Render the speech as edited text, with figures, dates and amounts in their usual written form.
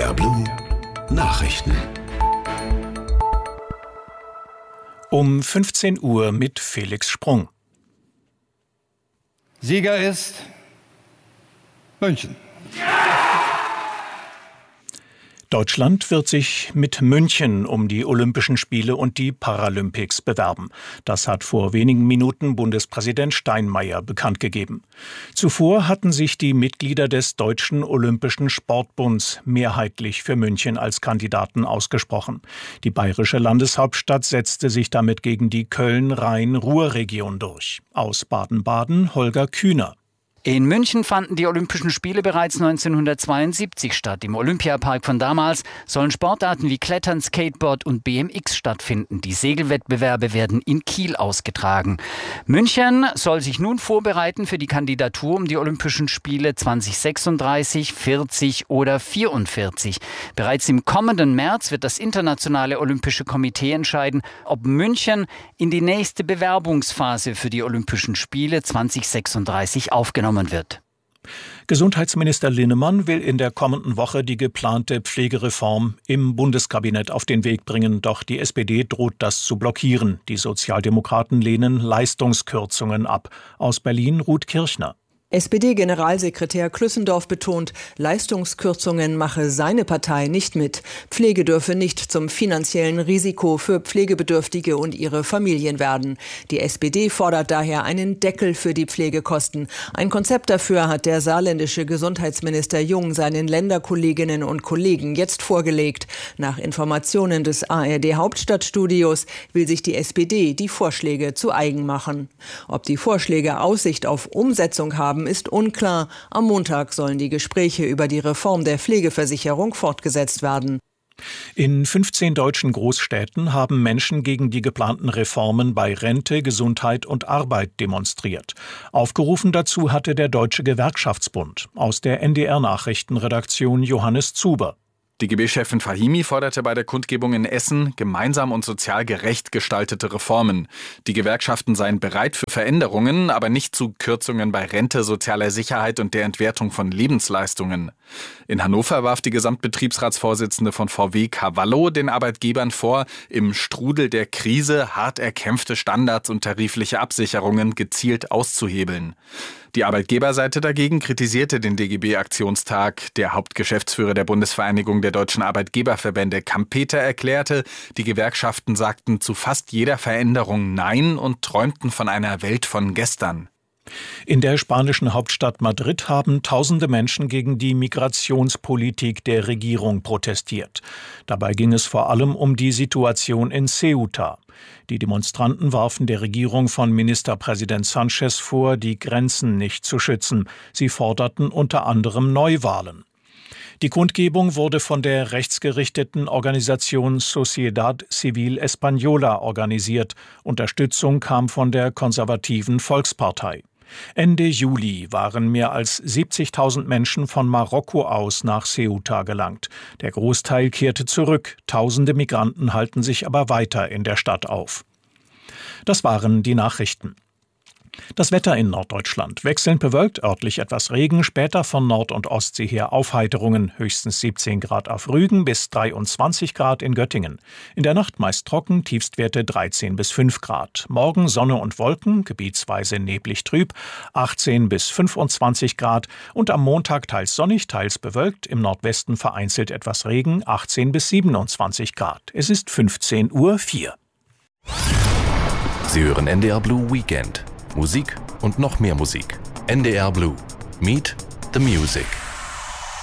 NDR Blue Nachrichten. Um 15 Uhr mit Felix Sprung. Sieger ist München. Deutschland wird sich mit München um die Olympischen Spiele und die Paralympics bewerben. Das hat vor wenigen Minuten Bundespräsident Steinmeier bekannt gegeben. Zuvor hatten sich die Mitglieder des Deutschen Olympischen Sportbunds mehrheitlich für München als Kandidaten ausgesprochen. Die bayerische Landeshauptstadt setzte sich damit gegen die Köln-Rhein-Ruhr-Region durch. Aus Baden-Baden Holger Kühner. In München fanden die Olympischen Spiele bereits 1972 statt. Im Olympiapark von damals sollen Sportarten wie Klettern, Skateboard und BMX stattfinden. Die Segelwettbewerbe werden in Kiel ausgetragen. München soll sich nun vorbereiten für die Kandidatur um die Olympischen Spiele 2036, 40 oder 44. Bereits im kommenden März wird das Internationale Olympische Komitee entscheiden, ob München in die nächste Bewerbungsphase für die Olympischen Spiele 2036 aufgenommen wird. Gesundheitsminister Linnemann will in der kommenden Woche die geplante Pflegereform im Bundeskabinett auf den Weg bringen. Doch die SPD droht das zu blockieren. Die Sozialdemokraten lehnen Leistungskürzungen ab. Aus Berlin Ruth Kirchner. SPD-Generalsekretär Klüssendorf betont, Leistungskürzungen mache seine Partei nicht mit. Pflege dürfe nicht zum finanziellen Risiko für Pflegebedürftige und ihre Familien werden. Die SPD fordert daher einen Deckel für die Pflegekosten. Ein Konzept dafür hat der saarländische Gesundheitsminister Jung seinen Länderkolleginnen und Kollegen jetzt vorgelegt. Nach Informationen des ARD-Hauptstadtstudios will sich die SPD die Vorschläge zu eigen machen. Ob die Vorschläge Aussicht auf Umsetzung haben, ist unklar. Am Montag sollen die Gespräche über die Reform der Pflegeversicherung fortgesetzt werden. In 15 deutschen Großstädten haben Menschen gegen die geplanten Reformen bei Rente, Gesundheit und Arbeit demonstriert. Aufgerufen dazu hatte der Deutsche Gewerkschaftsbund. Aus der NDR-Nachrichtenredaktion Johannes Zuber. DGB-Chefin Fahimi forderte bei der Kundgebung in Essen gemeinsam und sozial gerecht gestaltete Reformen. Die Gewerkschaften seien bereit für Veränderungen, aber nicht zu Kürzungen bei Rente, sozialer Sicherheit und der Entwertung von Lebensleistungen. In Hannover warf die Gesamtbetriebsratsvorsitzende von VW Cavallo den Arbeitgebern vor, im Strudel der Krise hart erkämpfte Standards und tarifliche Absicherungen gezielt auszuhebeln. Die Arbeitgeberseite dagegen kritisierte den DGB-Aktionstag. Der Hauptgeschäftsführer der Bundesvereinigung der deutschen Arbeitgeberverbände, Kampeter, erklärte, die Gewerkschaften sagten zu fast jeder Veränderung Nein und träumten von einer Welt von gestern. In der spanischen Hauptstadt Madrid haben tausende Menschen gegen die Migrationspolitik der Regierung protestiert. Dabei ging es vor allem um die Situation in Ceuta. Die Demonstranten warfen der Regierung von Ministerpräsident Sánchez vor, die Grenzen nicht zu schützen. Sie forderten unter anderem Neuwahlen. Die Kundgebung wurde von der rechtsgerichteten Organisation Sociedad Civil Española organisiert. Unterstützung kam von der konservativen Volkspartei. Ende Juli waren mehr als 70.000 Menschen von Marokko aus nach Ceuta gelangt. Der Großteil kehrte zurück. Tausende Migranten halten sich aber weiter in der Stadt auf. Das waren die Nachrichten. Das Wetter in Norddeutschland. Wechselnd bewölkt, örtlich etwas Regen, später von Nord- und Ostsee her Aufheiterungen. Höchstens 17 Grad auf Rügen bis 23 Grad in Göttingen. In der Nacht meist trocken, Tiefstwerte 13 bis 5 Grad. Morgen Sonne und Wolken, gebietsweise neblig trüb, 18 bis 25 Grad. Und am Montag teils sonnig, teils bewölkt, im Nordwesten vereinzelt etwas Regen, 18 bis 27 Grad. Es ist 15:04 Uhr. Sie hören NDR Blue Weekend. Musik und noch mehr Musik. NDR Blue. Meet the Music.